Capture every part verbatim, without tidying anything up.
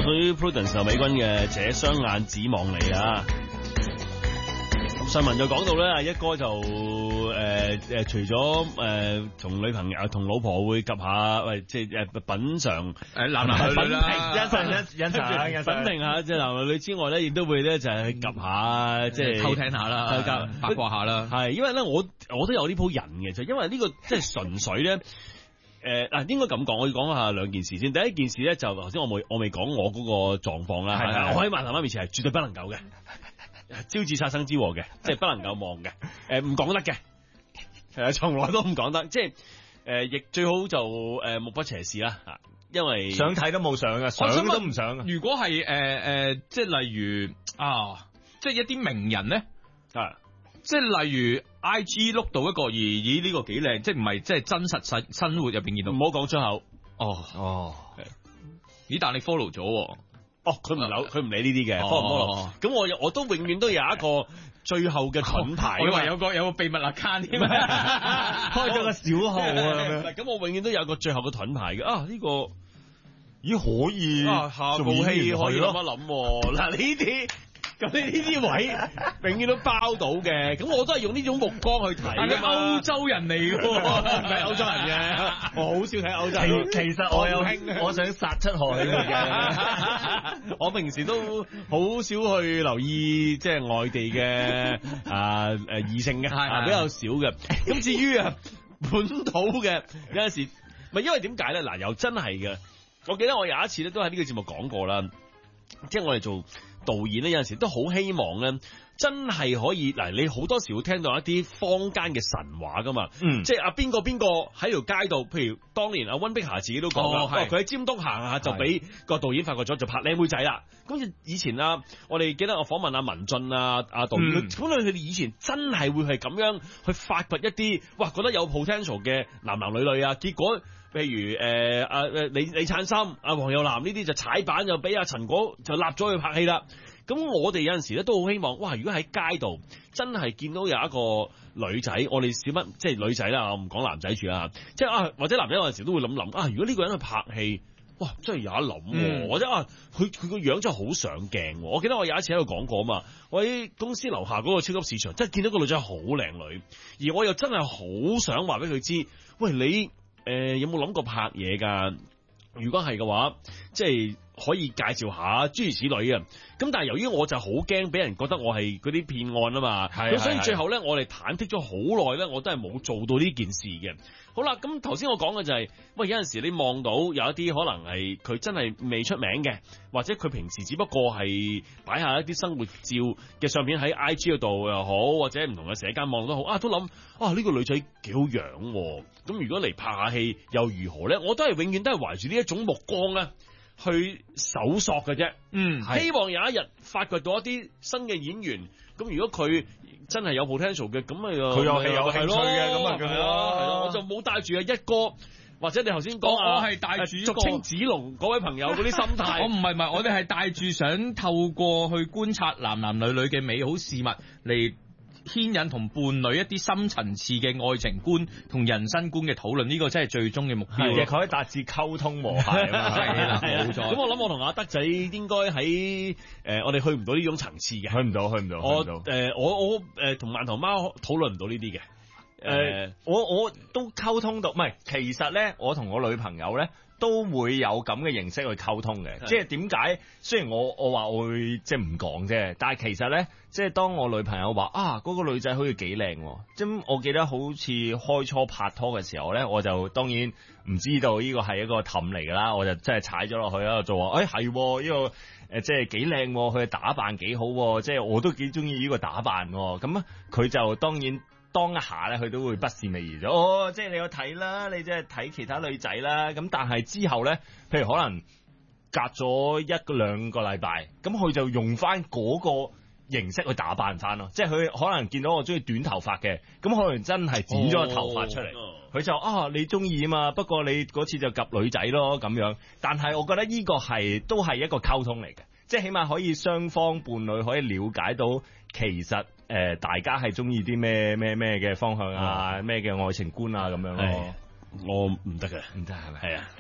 屬於 Prudence 劉美君嘅《這雙眼指望你》啊。上文就講到咧，一哥就誒誒、呃，除咗誒同女朋友、同老婆會及下，喂，即係誒品嘗誒男男女女啦， 欣賞欣欣賞欣品評下即係男女之外咧，亦都會咧就係去及下，即係偷聽下啦，八卦下啦。 係因為咧，我我都有呢鋪人嘅，就因為呢個即係純粹咧。誒嗱，應該咁講，我要講下兩件事先。第一件事咧，就頭先我未我未講我嗰個狀況啦。係係，我喺萬頭媽面前係絕對不能夠嘅，招致殺生之禍嘅，即係不能夠望嘅。誒唔講得嘅，係啊，從來都唔講得。即係誒，亦最好就誒目不斜視啦嚇，因為想睇都冇相嘅，想都唔想。 如果係誒誒，即係例如啊，即係一啲名人咧啊。即係例如 I G 碌到一個，咦咦呢個幾靚，即係唔係即係真實生生活入邊見到， 唔好講出口。 哦哦， 咦但你 follow 咗？哦， 佢唔理佢唔理呢啲嘅 follow 唔 follow。咁我我都永遠都有一個最後嘅盾牌。 我以為有個有個秘密 account 添， 開咗個小號啊。 咁我永遠都有個最後嘅盾牌嘅。啊呢個咦可以啊下部戲可以諗一諗。嗱呢啲。咁呢呢啲位永遠都包到嘅，咁我都係用呢種目光去睇㗎嘛。 歐洲人嚟嘅， 唔係歐洲人嘅，我好少睇歐洲人。 其其實我有興，我想殺出海嘅。 我平時都好少去留意即係外地嘅啊誒異性嘅，比較少嘅。咁至於啊本土嘅有陣時，唔係因為點解咧？嗱又真係嘅，我記得我有一次咧都喺呢個節目講過啦，即係我哋做導演咧有陣時都好希望咧，真係可以嗱，你好多時會聽到一啲坊間嘅神話噶嘛，嗯，即係啊邊個邊個喺條街度，譬如當年阿溫碧霞自己都講啦，佢喺、哦、尖東行下就俾個導演發覺咗，就拍靚妹仔啦。咁以前啊，我哋記得我訪問阿文俊啊，阿導演，咁佢哋以前真係會係咁樣去發掘一啲，哇，覺得有 potential 嘅男男女女啊，結果。譬如誒阿誒李李燦森、阿黃又南呢啲就踩板就俾阿陳果就立咗去拍戲啦。咁我哋有陣時咧都好希望，哇！如果喺街度真係見到有一個女仔，我哋小乜即係女仔啦，我唔講男仔住啦，即係啊或者男仔有陣時都會諗諗啊，如果呢個人去拍戲，哇！真係有得諗、啊，嗯、或者啊佢佢個樣真係好上鏡。我記得我有一次喺度講過啊嘛，我喺公司樓下嗰個超級市場，真係見到個女仔好靚女，而我又真係好想話俾佢知，喂你。誒、呃，有冇諗過拍嘢噶？如果係嘅話，即係可以介紹下諸如此類啊。咁但係由於我就好驚俾人覺得我係嗰啲騙案啊嘛，咁所以最後咧，我哋忐忑咗好耐咧，我都係冇做到呢件事嘅。好啦，咁頭先我講嘅就係、是，喂，有陣時你望到有一啲可能係佢真係未出名嘅，或者佢平時只不過係擺下一啲生活照嘅相片喺 I G 嗰度又好，或者唔同嘅社交網都好，啊，都諗啊呢、這個女仔幾好樣、啊，咁如果嚟拍下戲又如何咧？我都係永遠都係懷住呢一種目光咧去搜索嘅啫。嗯，希望有一日發掘到一啲新嘅演員，咁如果佢真係有 potential 嘅，咁咪佢有戲有興趣嘅，咁啊係咯，我就冇帶住啊一哥或者你頭先講， 我係帶住俗稱子龍嗰位朋友嗰啲心態。 我唔係唔係，我哋係帶住想透過去觀察男男女女嘅美好事物嚟牽引同伴侶一啲深層次嘅愛情觀同人生觀嘅討論，呢、這個真係最終嘅目標。 其實佢可以達至溝通和諧啊嘛， 係啦，冇錯。咁我諗我同阿德仔應該喺誒、呃，我哋去唔到呢種層次嘅， 去唔到，去唔到。 我誒、呃，我我誒同饅頭貓討論唔到呢啲嘅。誒、 呃，我我都溝通到，唔係，其實咧，我同我女朋友咧都會有咁嘅形式去溝通嘅。即係點解？雖然我我話我會即係唔講啫，但係其實咧，即係當我女朋友話啊嗰、嗰個女仔好似幾靚，即係我記得好似開初拍拖嘅時候咧，我就當然唔知道呢個係一個氹嚟噶啦，我就真係踩咗落去啦，就話誒係呢個誒即係幾靚，佢打扮幾好，即係我都幾中意呢個打扮。咁啊，佢就當然。當一下咧，佢都會不是味兒咗。哦，即係你有睇啦，你即係睇其他女仔啦。咁但係之後咧，譬如可能隔咗一兩個禮拜，咁佢就用翻嗰個形式去打扮翻咯。即係佢可能見到我中意短頭髮嘅，咁可能真係剪咗個頭髮出嚟。佢、哦、就啊，你中意啊嘛，不過你嗰次就及女仔咯咁樣。但係我覺得呢個係都係一個溝通嚟嘅，即係起碼可以雙方伴侶可以了解到其實。誒、呃，大家係中意啲咩咩咩嘅方向啊，咩嘅、哦、愛情觀啊咁樣咯。 我唔得嘅， 唔得係咪？ 係啊，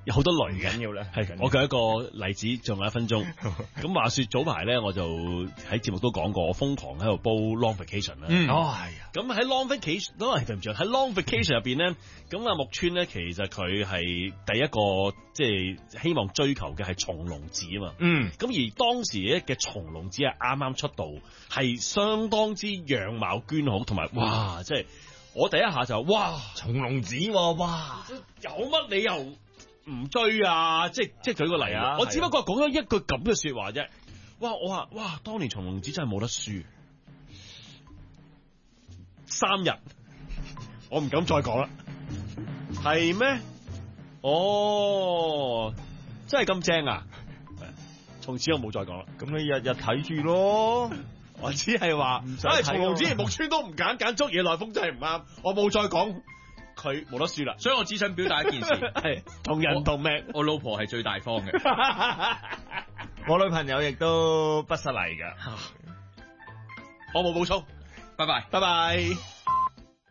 有好多類嘅。 緊要咧， 係，我舉一個例子，仲有一分鐘。咁話說早排咧，我就喺節目都講過，我瘋狂喺度煲 Long Vacation 啦。 嗯， 哦係啊， 咁喺 Long Vacation 都係對唔住，喺 Long Vacation 入邊咧，咁阿木村咧，其實佢係第一個即係希望追求嘅係松隆子啊嘛。 嗯， 咁而當時咧嘅松隆子係啱啱出道，係相當之樣貌娟好，同埋哇，即係我第一下就哇， 松隆子喎，哇， 有乜理由唔追啊？即係即係舉個例啊我只不過講咗一句咁嘅說話啫。哇！我話哇，當年松隆子真係冇得輸，三日我唔敢再講啦。係咩？哦，真係咁正啊！從此我冇再講啦。 咁你日日睇住咯。 我只係話， 使睇唉，松隆子連木村都唔揀，揀竹野內豐真係唔啱。我冇再講，佢冇得輸啦。 所以我只想表達一件事， 係同人同命。 我老婆係最大方嘅。 我女朋友亦都不失禮㗎。 我冇補充， 拜拜。 拜拜。